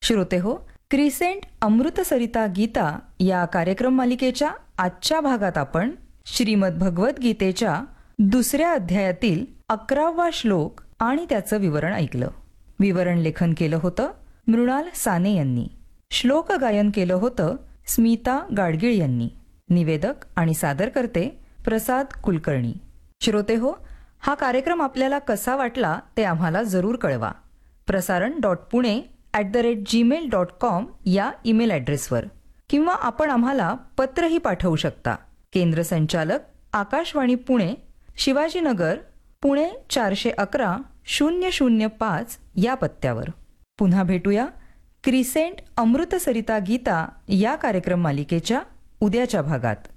श्रोते हो, क्रिसेंट अमृतसरिता गीता या कार्यक्रम मालिकेच्या आजच्या भागात आपण श्रीमद भगवद्गीतेच्या दुसऱ्या अध्यायातील 11वा श्लोक आणि त्याचं विवरण ऐकलं. विवरण लेखन केलं होतं मृणाल साने यांनी. श्लोक गायन केलं होतं स्मिता गाडगीळ यांनी. निवेदक आणि सादरकर्ते प्रसाद कुलकर्णी. श्रोते हो, हा कार्यक्रम आपल्याला कसा वाटला ते आम्हाला जरूर कळवा. प्रसारण.पुणे@gmail.com या ईमेल ॲड्रेसवर, किंवा आपण आम्हाला पत्रही पाठवू शकता. केंद्र संचालक आकाशवाणी पुणे, शिवाजीनगर, पुणे 411-005 या पत्त्यावर. पुन्हा भेटूया क्रिसेंट अमृतसरिता गीता या कार्यक्रम मालिकेच्या उद्याच्या भागात.